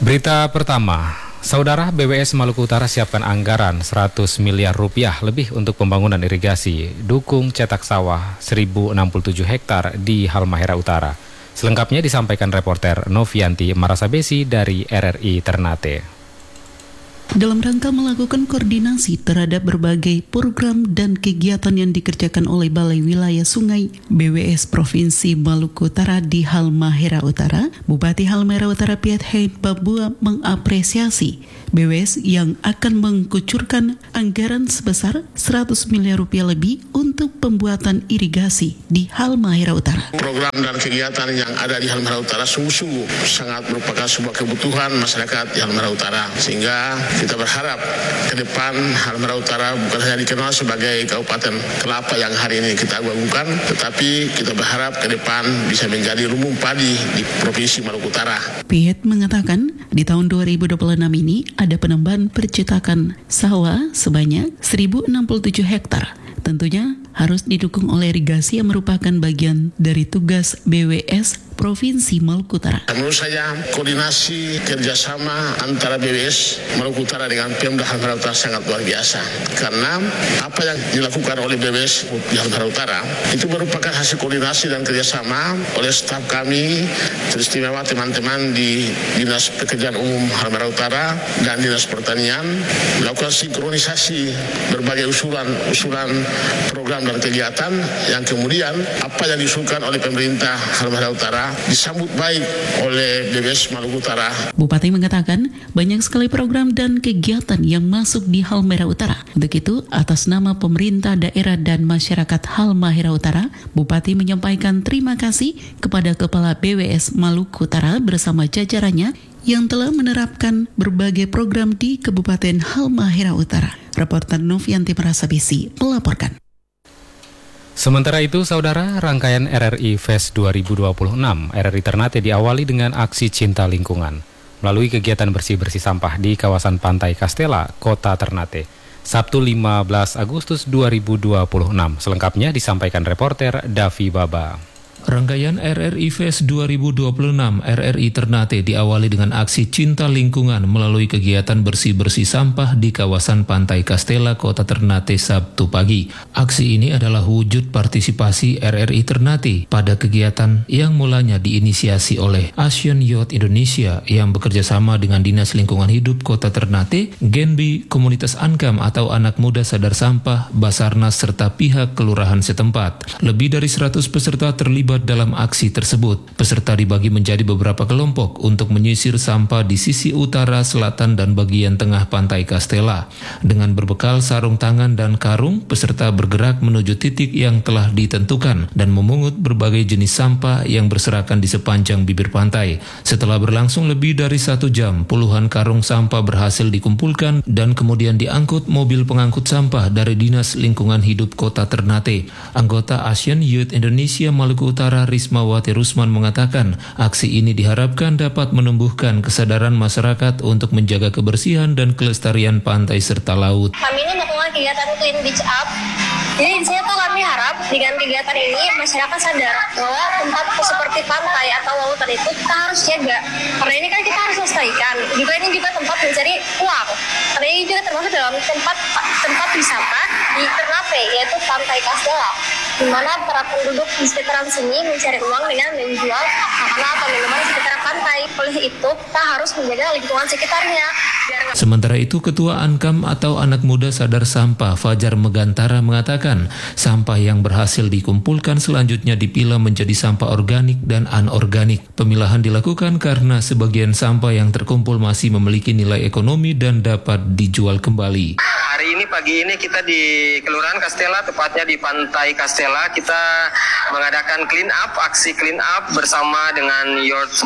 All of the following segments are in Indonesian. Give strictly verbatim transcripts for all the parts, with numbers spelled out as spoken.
Berita pertama, Saudara, B W S Maluku Utara siapkan anggaran seratus miliar rupiah lebih untuk pembangunan irigasi dukung cetak sawah seribu enam puluh tujuh hektar di Halmahera Utara. Selengkapnya disampaikan reporter Novianti Marasabesi dari R R I Ternate. Dalam rangka melakukan koordinasi terhadap berbagai program dan kegiatan yang dikerjakan oleh Balai Wilayah Sungai B W S Provinsi Maluku Utara di Halmahera Utara, Bupati Halmahera Utara Piet Hein Babua mengapresiasi B W S yang akan mengucurkan anggaran sebesar seratus miliar rupiah lebih untuk pembuatan irigasi di Halmahera Utara. Program dan kegiatan yang ada di Halmahera Utara sungguh-sungguh sangat merupakan sebuah kebutuhan masyarakat di Halmahera Utara, sehingga kita berharap ke depan Halmahera Utara bukan hanya dikenal sebagai Kabupaten Kelapa yang hari ini kita agungkan, tetapi kita berharap ke depan bisa menjadi lumbung padi di Provinsi Maluku Utara. Piet mengatakan di tahun dua ribu dua puluh enam ini ada penambahan percetakan sawah sebanyak seribu enam puluh tujuh hektar. Tentunya harus didukung oleh irigasi yang merupakan bagian dari tugas B W S Provinsi Maluku Utara. Menurut saya koordinasi kerjasama antara B W S Maluku Utara dengan Pemda Halmahera Utara sangat luar biasa, karena apa yang dilakukan oleh B W S di Halmahera Utara itu merupakan hasil koordinasi dan kerjasama oleh staf kami, teristimewa teman-teman di Dinas Pekerjaan Umum Halmahera Utara dan Dinas Pertanian, melakukan sinkronisasi berbagai usulan-usulan program dan kegiatan yang kemudian apa yang diusulkan oleh pemerintah Halmahera Utara disambut baik oleh B W S Maluku Utara. Bupati mengatakan banyak sekali program dan kegiatan yang masuk di Halmahera Utara. Untuk itu, atas nama pemerintah daerah dan masyarakat Halmahera Utara, Bupati menyampaikan terima kasih kepada Kepala B W S Maluku Utara bersama jajarannya yang telah menerapkan berbagai program di Kabupaten Halmahera Utara. Reporter Novianti Marasabesi melaporkan. Sementara itu, Saudara, rangkaian R R I Fest dua ribu dua puluh enam R R I Ternate diawali dengan aksi cinta lingkungan melalui kegiatan bersih-bersih sampah di kawasan Pantai Kastela, Kota Ternate, Sabtu lima belas Agustus dua ribu dua puluh enam. Selengkapnya disampaikan reporter Davi Baba. Rangkaian R R I Fest dua ribu dua puluh enam R R I Ternate diawali dengan aksi cinta lingkungan melalui kegiatan bersih-bersih sampah di kawasan Pantai Kastela, Kota Ternate, Sabtu pagi. Aksi ini adalah wujud partisipasi R R I Ternate pada kegiatan yang mulanya diinisiasi oleh Asian Youth Indonesia yang bekerja sama dengan Dinas Lingkungan Hidup Kota Ternate, Genbi, Komunitas Ankam atau Anak Muda Sadar Sampah, Basarnas, serta pihak kelurahan setempat. Lebih dari seratus peserta terlibat dalam aksi tersebut. Peserta dibagi menjadi beberapa kelompok untuk menyisir sampah di sisi utara, selatan, dan bagian tengah Pantai Kastela. Dengan berbekal sarung tangan dan karung, peserta bergerak menuju titik yang telah ditentukan dan memungut berbagai jenis sampah yang berserakan di sepanjang bibir pantai. Setelah berlangsung lebih dari satu jam, puluhan karung sampah berhasil dikumpulkan dan kemudian diangkut mobil pengangkut sampah dari Dinas Lingkungan Hidup Kota Ternate. Anggota Asian Youth Indonesia Maluku Utara Rismawati Rusman mengatakan aksi ini diharapkan dapat menumbuhkan kesadaran masyarakat untuk menjaga kebersihan dan kelestarian pantai serta laut. Kami ini melakukan kegiatan Clean Beach Up. Jadi intinya tuh kami harap dengan kegiatan ini masyarakat sadar bahwa tempat seperti pantai atau lautan itu kita harus jaga. Karena ini kan kita harus lestarikan. Juga ini juga tempat mencari uang. Karena ini juga termasuk dalam tempat tempat wisata di Ternate, yaitu Pantai Kastela, di mana para penduduk di sekitaran sini mencari uang dengan menjual makanan atau minuman di sekitar pantai. Oleh itu, kita harus menjaga lingkungan sekitarnya. Biar... Sementara itu, Ketua Ankam atau Anak Muda Sadar Sampah, Fajar Megantara, mengatakan sampah yang berhasil dikumpulkan selanjutnya dipilah menjadi sampah organik dan anorganik. Pemilahan dilakukan karena sebagian sampah yang terkumpul masih memiliki nilai ekonomi dan dapat dijual kembali. Hari ini pagi ini kita di Kelurahan Kastela, tepatnya di Pantai Kastela, kita mengadakan clean up, aksi clean up bersama dengan Youth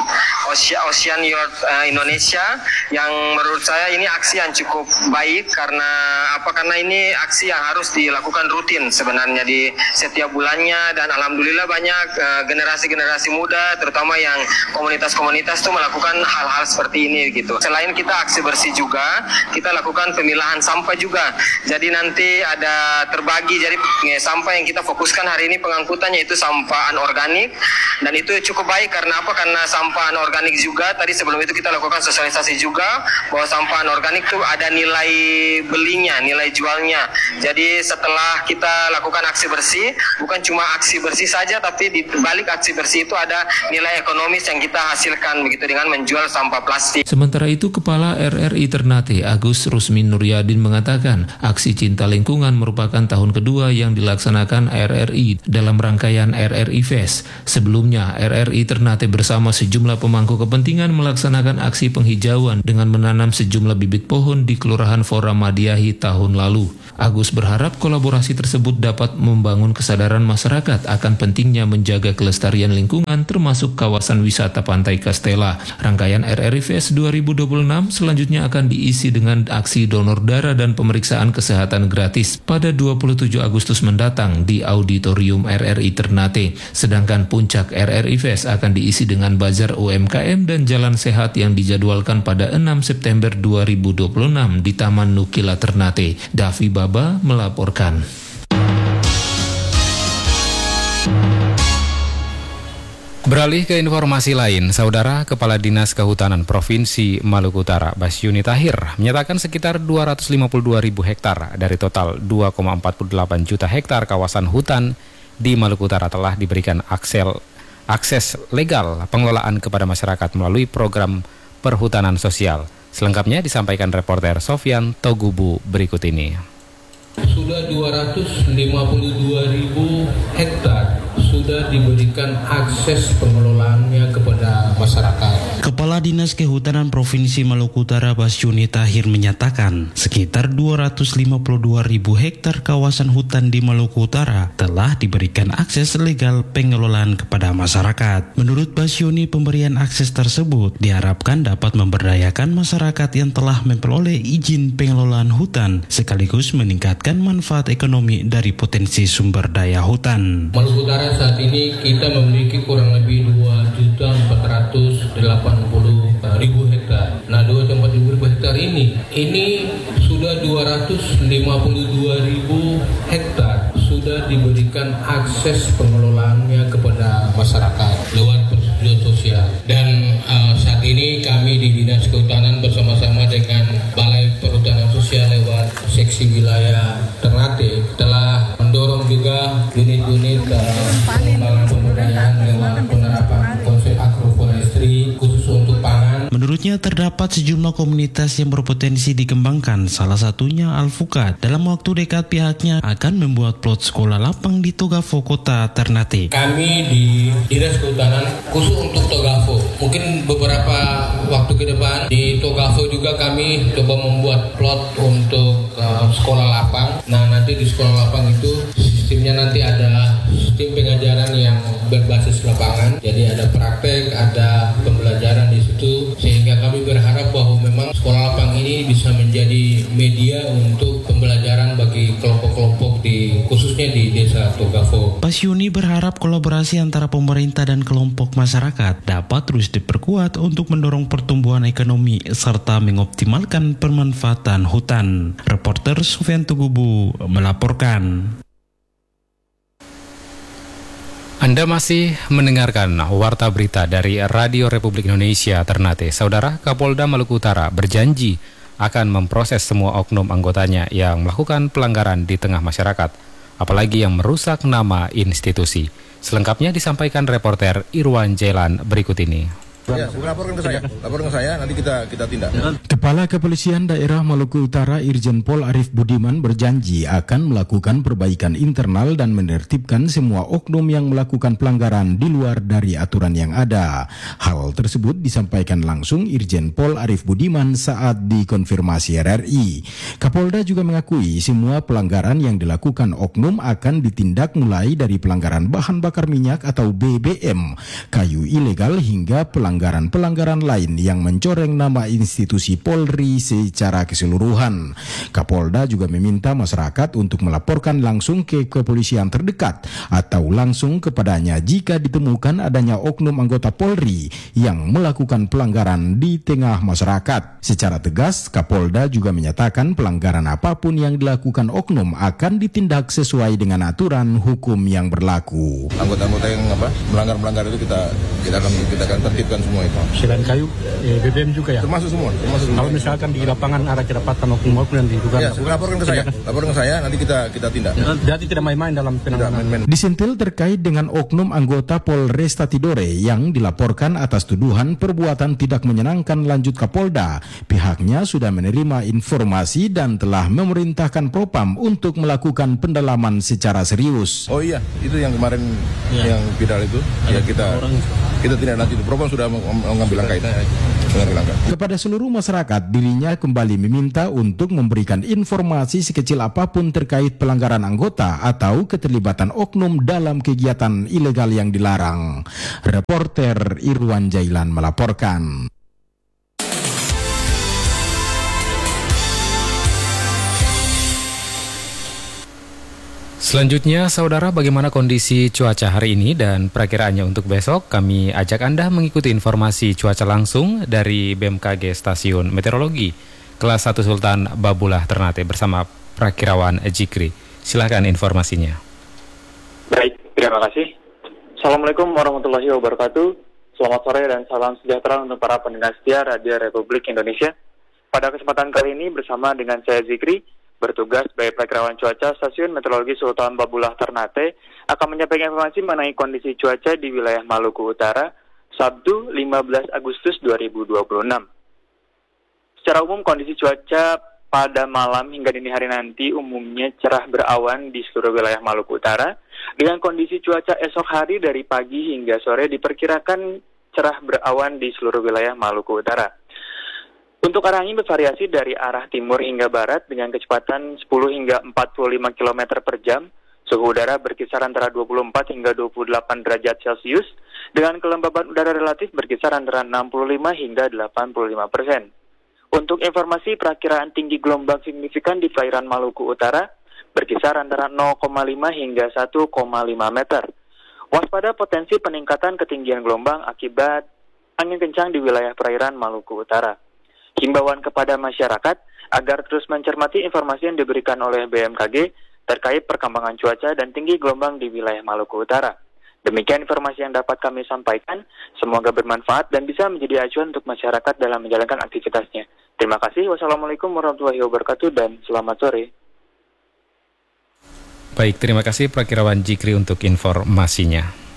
Ocean Youth uh, Indonesia, yang menurut saya ini aksi yang cukup baik karena apa karena ini aksi yang harus dilakukan rutin sebenarnya di setiap bulannya, dan alhamdulillah banyak uh, generasi-generasi muda terutama yang komunitas-komunitas tuh melakukan hal-hal seperti ini gitu. Selain kita aksi bersih juga, kita lakukan pemilahan sampah juga. Jadi nanti ada terbagi, jadi eh, sampah yang kita fokuskan hari ini pengangkutannya itu sampah anorganik, dan itu cukup baik karena apa? Karena sampah anorganik juga tadi sebelum itu kita lakukan sosialisasi juga bahwa sampah anorganik itu ada nilai belinya, nilai jualnya. Jadi setelah kita lakukan aksi bersih, bukan cuma aksi bersih saja, tapi di balik aksi bersih itu ada nilai ekonomis yang kita hasilkan begitu dengan menjual sampah plastik. Sementara itu, Kepala R R I Ternate Agus Rusmin Nuryadin mengatakan aksi cinta lingkungan merupakan tahun kedua yang dilaksanakan R R I dalam rangkaian R R I Fest. Sebelumnya, R R I Ternate bersama sejumlah pemangku kepentingan melaksanakan aksi penghijauan dengan menanam sejumlah bibit pohon di Kelurahan Fora Madiahi tahun lalu. Agus berharap kolaborasi tersebut dapat membangun kesadaran masyarakat akan pentingnya menjaga kelestarian lingkungan termasuk kawasan wisata Pantai Kastela. Rangkaian R R I Fest dua ribu dua puluh enam selanjutnya akan diisi dengan aksi donor darah dan pemeriksaan kesehatan gratis pada dua puluh tujuh Agustus mendatang di Auditorium R R I Ternate. Sedangkan puncak R R I Fest akan diisi dengan bazar U M K M dan jalan sehat yang dijadwalkan pada enam September dua ribu dua puluh enam di Taman Nukila Ternate. Davi Baba melaporkan. Beralih ke informasi lain, Saudara Kepala Dinas Kehutanan Provinsi Maluku Utara, Basyuni Tahir, menyatakan sekitar dua ratus lima puluh dua ribu hektar dari total dua koma empat puluh delapan juta hektar kawasan hutan di Maluku Utara telah diberikan aksel, akses legal pengelolaan kepada masyarakat melalui program perhutanan sosial. Selengkapnya disampaikan reporter Sofyan Togubu berikut ini. Sudah dua ratus lima puluh dua ribu hektar sudah diberikan akses pengelolaannya kepada masyarakat. Kepala Dinas Kehutanan Provinsi Maluku Utara Basyuni Tahir menyatakan sekitar dua ratus lima puluh dua ribu hektar kawasan hutan di Maluku Utara telah diberikan akses legal pengelolaan kepada masyarakat. Menurut Basyuni, pemberian akses tersebut diharapkan dapat memberdayakan masyarakat yang telah memperoleh izin pengelolaan hutan sekaligus meningkatkan manfaat ekonomi dari potensi sumber daya hutan. Maluku Utara saat ini kita memiliki kurang lebih dua juta empat ratus delapan puluh ribu hektar. Nah, dua juta empat ratus ribu hektar ini, ini sudah dua ratus lima puluh dua ribu hektar sudah diberikan akses pengelolaannya kepada masyarakat lewat persetujuan sosial. Dan uh, saat ini kami di Dinas Kehutanan bersama-sama dengan Balai Perhutanan Sosial lewat seksi wilayah Ternate telah mendorong juga unit-unit pengembangan pemberdayaan lewat penerapan konsep agroforestry khusus untuk pangan. Menurutnya terdapat sejumlah komunitas yang berpotensi dikembangkan, salah satunya Alfukat. Dalam waktu dekat pihaknya akan membuat plot sekolah lapang di Togafo, Kota Ternate. Kami di Dinas Kehutanan khusus untuk Togafo, mungkin beberapa waktu ke depan di Togafo juga kami coba membuat plot untuk uh, sekolah lapang. Nah, nanti di sekolah lapang itu sistemnya nanti ada sistem pengajaran yang berbasis lapangan. Jadi ada praktek, ada pembelajaran di situ, sehingga kami berharap bahwa memang sekolah lapang ini bisa menjadi media untuk pembelajaran bagi kelompok-kelompok di khususnya di Desa Togafo. Basyuni berharap kolaborasi antara pemerintah dan kelompok masyarakat dapat terus diperkuat untuk mendorong pertumbuhan ekonomi serta mengoptimalkan pemanfaatan hutan. Reporter Sofyan Togubu melaporkan. Anda masih mendengarkan Warta Berita dari Radio Republik Indonesia Ternate. Saudara, Kapolda Maluku Utara berjanji akan memproses semua oknum anggotanya yang melakukan pelanggaran di tengah masyarakat, apalagi yang merusak nama institusi. Selengkapnya disampaikan reporter Irwan Jelan berikut ini. Ya, laporkan ke saya. Laporkan ke saya, nanti kita kita tindak. Kepala Kepolisian Daerah Maluku Utara Irjen Pol Arif Budiman berjanji akan melakukan perbaikan internal dan menertibkan semua oknum yang melakukan pelanggaran di luar dari aturan yang ada. Hal tersebut disampaikan langsung Irjen Pol Arif Budiman saat dikonfirmasi R R I. Kapolda juga mengakui semua pelanggaran yang dilakukan oknum akan ditindak mulai dari pelanggaran bahan bakar minyak atau B B M, kayu ilegal hingga pelanggaran pelanggaran-pelanggaran lain yang mencoreng nama institusi Polri secara keseluruhan. Kapolda juga meminta masyarakat untuk melaporkan langsung ke kepolisian terdekat atau langsung kepadanya jika ditemukan adanya oknum anggota Polri yang melakukan pelanggaran di tengah masyarakat. Secara tegas, Kapolda juga menyatakan pelanggaran apapun yang dilakukan oknum akan ditindak sesuai dengan aturan hukum yang berlaku. Anggota-anggota yang apa melanggar-melanggar itu kita kita akan kita akan tertibkan semua itu. Selain kayu, eh, B B M juga ya? Termasuk semua. Termasuk semua. Kalau misalkan di lapangan ada kedapatan oknum-oknum yang diduga. Ya, laporkan ke saya. Laporkan ke saya, nanti kita kita tindak. Berarti tidak main-main dalam penanganan. Disentil terkait dengan oknum anggota Polresta Tidore yang dilaporkan atas tuduhan perbuatan tidak menyenangkan lanjut Kapolda. Pihaknya sudah menerima informasi dan telah memerintahkan Propam untuk melakukan pendalaman secara serius. Oh iya, itu yang kemarin ya. Yang viral itu, ya kita kita tidak lanjut. Propam sudah mengambil langkah itu. Mengambil langkah. Kepada seluruh masyarakat, dirinya kembali meminta untuk memberikan informasi sekecil apapun terkait pelanggaran anggota atau keterlibatan oknum dalam kegiatan ilegal yang dilarang. Reporter Irwan Jailan melaporkan. Selanjutnya, saudara, bagaimana kondisi cuaca hari ini dan perakiraannya untuk besok? Kami ajak Anda mengikuti informasi cuaca langsung dari B M K G Stasiun Meteorologi Kelas satu Sultan Babulah Ternate bersama Prakirawan Jikri. Silakan informasinya. Baik, terima kasih. Assalamualaikum warahmatullahi wabarakatuh. Selamat sore dan salam sejahtera untuk para pendengar setia Radio Republik Indonesia. Pada kesempatan kali ini bersama dengan saya Zikri, bertugas sebagai Prakirawan Cuaca Stasiun Meteorologi Sultan Babulah Ternate, akan menyampaikan informasi mengenai kondisi cuaca di wilayah Maluku Utara, Sabtu lima belas Agustus dua ribu dua puluh enam. Secara umum kondisi cuaca pada malam hingga dini hari nanti umumnya cerah berawan di seluruh wilayah Maluku Utara, dengan kondisi cuaca esok hari dari pagi hingga sore diperkirakan cerah berawan di seluruh wilayah Maluku Utara. Untuk arah angin bervariasi dari arah timur hingga barat dengan kecepatan sepuluh hingga empat puluh lima kilometer per jam. Suhu udara berkisar antara dua puluh empat hingga dua puluh delapan derajat Celcius dengan kelembaban udara relatif berkisar antara enam puluh lima hingga delapan puluh lima persen. Untuk informasi perakiraan tinggi gelombang signifikan di perairan Maluku Utara berkisar antara nol koma lima hingga satu koma lima meter. Waspada potensi peningkatan ketinggian gelombang akibat angin kencang di wilayah perairan Maluku Utara. Himbauan kepada masyarakat agar terus mencermati informasi yang diberikan oleh B M K G terkait perkembangan cuaca dan tinggi gelombang di wilayah Maluku Utara. Demikian informasi yang dapat kami sampaikan. Semoga bermanfaat dan bisa menjadi acuan untuk masyarakat dalam menjalankan aktivitasnya. Terima kasih. Wassalamualaikum warahmatullahi wabarakatuh dan selamat sore. Baik, terima kasih Prakirawan Jikri untuk informasinya.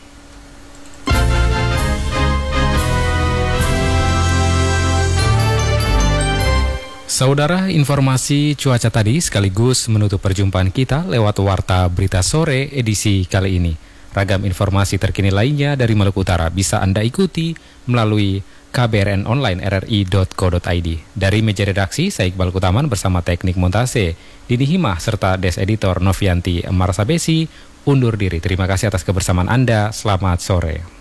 Saudara, informasi cuaca tadi sekaligus menutup perjumpaan kita lewat Warta Berita Sore edisi kali ini. Ragam informasi terkini lainnya dari Maluku Utara bisa Anda ikuti melalui k b r n online r r i dot co dot i d. Dari meja redaksi, saya Iqbal Kutaman bersama teknik montase Dini Himah serta Des Editor Novianti Marsabesi undur diri. Terima kasih atas kebersamaan Anda. Selamat sore.